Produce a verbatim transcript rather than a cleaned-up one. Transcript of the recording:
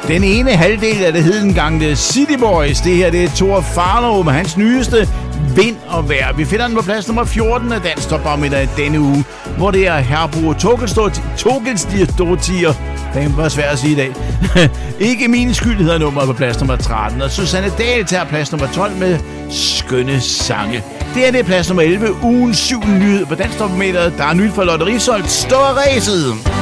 Den ene halvdel af det hedengangne City Boys. Det her det er Thor Farlow med hans nyeste Vind og Vejr. Vi finder den på plads nummer fjorten af Dansk Topbarometer i denne uge, hvor det er Herbo Togelsdottir. Det var svært at sige i dag. Ikke min skyld hedder nummeret på plads nummer tretten, og Susanne Dahl tager plads nummer tolv med Skønne Sange. Det er det plads nummer elleve, ugens syvende nyhed på Dansk Topbarometer. Der er nyt fra Lotte Risholt. Stå ræset!